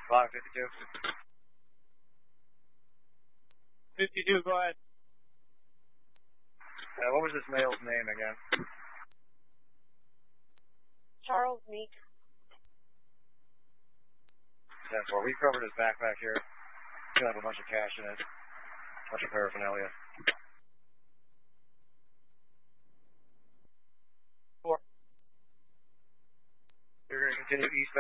Block 52. 52, go ahead. What was this male's name again? Charles Meek. 10-4. We covered his backpack here. He'll have a bunch of cash in it. A bunch of paraphernalia. 4. You're going to continue eastbound.